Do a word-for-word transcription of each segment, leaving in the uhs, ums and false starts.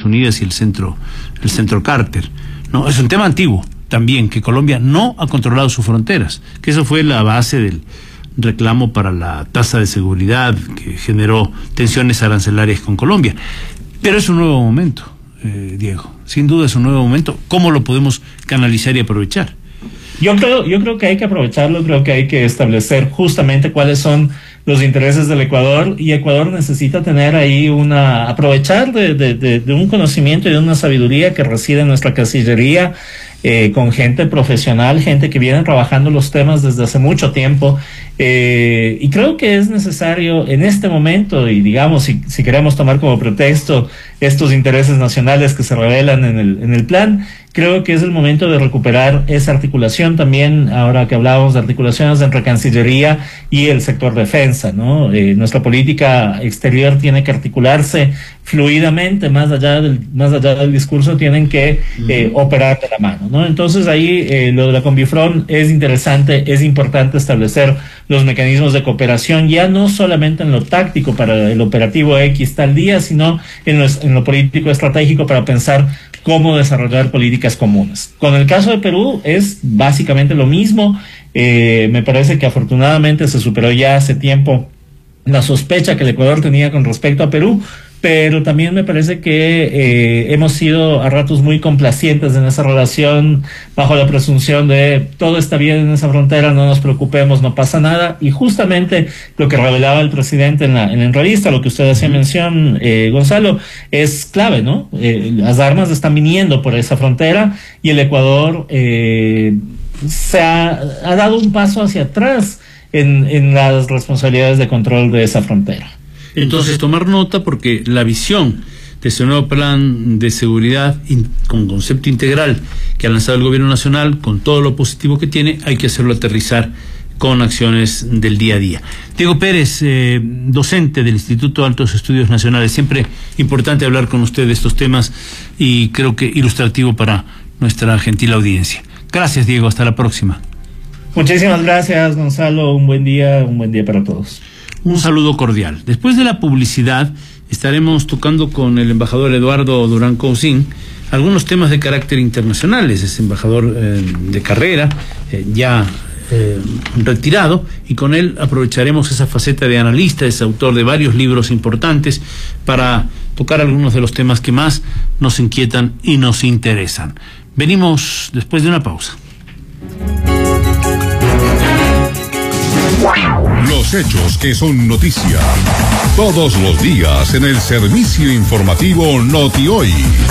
Unidas y el centro, el centro Carter. No, es un tema antiguo también, que Colombia no ha controlado sus fronteras, que eso fue la base del reclamo para la tasa de seguridad que generó tensiones arancelarias con Colombia. Pero es un nuevo momento, eh, Diego, sin duda es un nuevo momento. ¿Cómo lo podemos canalizar y aprovechar? Yo creo, yo creo que hay que aprovecharlo, creo que hay que establecer justamente cuáles son los intereses del Ecuador, y Ecuador necesita tener ahí una, aprovechar de, de, de, de un conocimiento y de una sabiduría que reside en nuestra Cancillería, eh, con gente profesional, gente que viene trabajando los temas desde hace mucho tiempo, eh, y creo que es necesario en este momento, y digamos, si, si queremos tomar como pretexto estos intereses nacionales que se revelan en el, en el plan, creo que es el momento de recuperar esa articulación también, ahora que hablábamos de articulaciones entre Cancillería y el sector defensa, ¿no? Eh, nuestra política exterior tiene que articularse fluidamente, más allá del, más allá del discurso, tienen que eh, operar de la mano, ¿no? Entonces ahí eh, lo de la Conbifron es interesante, es importante establecer los mecanismos de cooperación, ya no solamente en lo táctico para el operativo X tal día, sino en lo, en lo político estratégico para pensar cómo desarrollar políticas comunes. Con el caso de Perú es básicamente lo mismo. Eh, me parece que afortunadamente se superó ya hace tiempo la sospecha que el Ecuador tenía con respecto a Perú, pero también me parece que eh, hemos sido a ratos muy complacientes en esa relación, bajo la presunción de todo está bien en esa frontera, no nos preocupemos, no pasa nada, y justamente lo que revelaba el presidente en la, en la entrevista, lo que usted hacía mención, eh, Gonzalo, es clave, ¿no? Eh, las armas están viniendo por esa frontera y el Ecuador eh, se ha, ha dado un paso hacia atrás en, en las responsabilidades de control de esa frontera. Entonces, tomar nota, porque la visión de ese nuevo plan de seguridad in, con concepto integral que ha lanzado el gobierno nacional, con todo lo positivo que tiene, hay que hacerlo aterrizar con acciones del día a día. Diego Pérez, eh, docente del Instituto de Altos Estudios Nacionales, siempre importante hablar con usted de estos temas y creo que ilustrativo para nuestra gentil audiencia. Gracias, Diego, hasta la próxima. Muchísimas gracias, Gonzalo, un buen día, un buen día para todos. Un saludo cordial. Después de la publicidad estaremos tocando con el embajador Eduardo Durán Cousin algunos temas de carácter internacional. Es embajador eh, de carrera, eh, ya eh, retirado, y con él aprovecharemos esa faceta de analista, es autor de varios libros importantes, para tocar algunos de los temas que más nos inquietan y nos interesan. Venimos después de una pausa. Los hechos que son noticia, todos los días en el servicio informativo Noti Hoy.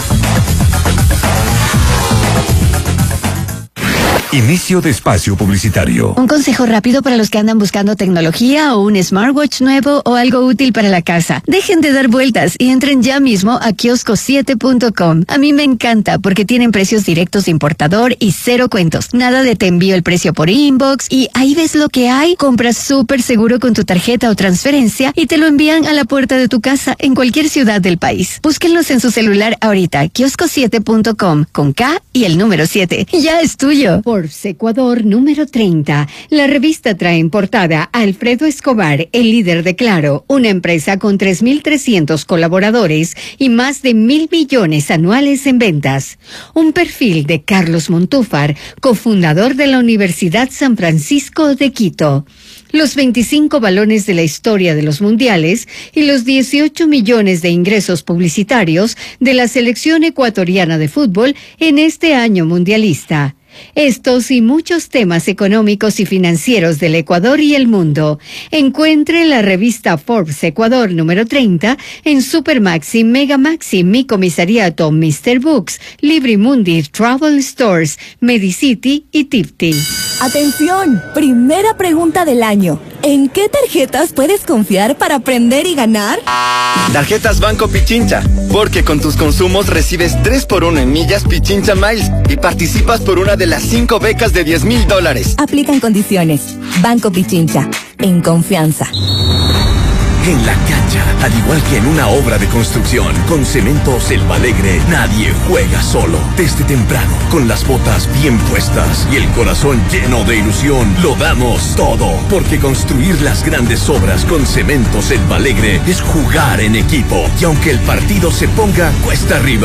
Inicio de espacio publicitario. Un consejo rápido para los que andan buscando tecnología o un smartwatch nuevo o algo útil para la casa. Dejen de dar vueltas y entren ya mismo a kiosco siete punto com. A mí me encanta porque tienen precios directos de importador y cero cuentos. Nada de te envío el precio por inbox y ahí ves lo que hay. Compras súper seguro con tu tarjeta o transferencia y te lo envían a la puerta de tu casa en cualquier ciudad del país. Búsquenlos en su celular ahorita. kiosco siete punto com con K y el número siete. Ya es tuyo. Forbes Ecuador número treinta. La revista trae en portada a Alfredo Escobar, el líder de Claro, una empresa con tres mil trescientos colaboradores y más de mil millones anuales en ventas. Un perfil de Carlos Montúfar, cofundador de la Universidad San Francisco de Quito. Los veinticinco balones de la historia de los mundiales y los dieciocho millones de ingresos publicitarios de la selección ecuatoriana de fútbol en este año mundialista. Estos y muchos temas económicos y financieros del Ecuador y el mundo. Encuentre la revista Forbes Ecuador número treinta en Supermaxi, Megamaxi, Mi Comisariato, mister Books, Librimundi, Travel Stores, Medicity y Tifty. Atención, primera pregunta del año. ¿En qué tarjetas puedes confiar para aprender y ganar? Tarjetas Banco Pichincha, porque con tus consumos recibes tres por uno en millas Pichincha Miles y participas por una de las cinco becas de diez mil dólares. Aplican condiciones. Banco Pichincha, en confianza. En la cancha, al igual que en una obra de construcción, con Cementos Selva Alegre, nadie juega solo. Desde temprano, con las botas bien puestas y el corazón lleno de ilusión, lo damos todo. Porque construir las grandes obras con Cementos Selva Alegre es jugar en equipo. Y aunque el partido se ponga cuesta arriba,